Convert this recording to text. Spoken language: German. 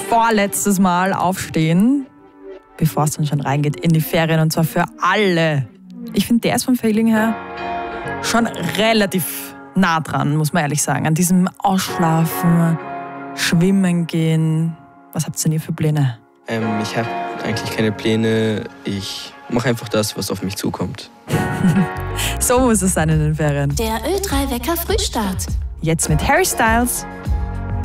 vorletztes Mal aufstehen, bevor es dann schon reingeht in die Ferien, und zwar für alle. Ich finde, der ist vom Feeling her schon relativ nah dran, muss man ehrlich sagen, an diesem Ausschlafen, Schwimmen gehen. Was habt ihr denn für Pläne? Ich habe eigentlich keine Pläne. Ich mache einfach das, was auf mich zukommt. So muss es sein in den Ferien. Der Ö3 Wecker Frühstart. Jetzt mit Harry Styles